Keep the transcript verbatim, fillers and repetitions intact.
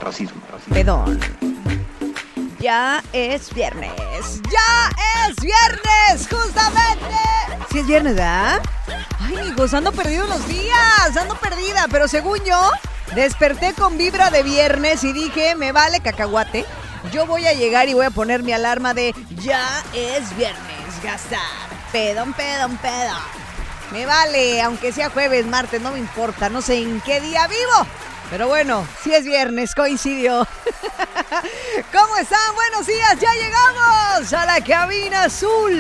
Racismo. Pedón. Ya es viernes. ¡Ya es viernes! ¡Justamente! Sí es viernes, ¿verdad? Ay, amigos, ando perdido los días. Ando perdida, pero según yo, desperté con vibra de viernes y dije, me vale cacahuate. Yo voy a llegar y voy a poner mi alarma de ya es viernes, gastar. Pedón, pedón, pedón. Me vale, aunque sea jueves, martes, no me importa. No sé en qué día vivo. Pero bueno, si es viernes, coincidió. ¿Cómo están? Buenos días, ya llegamos a la cabina azul.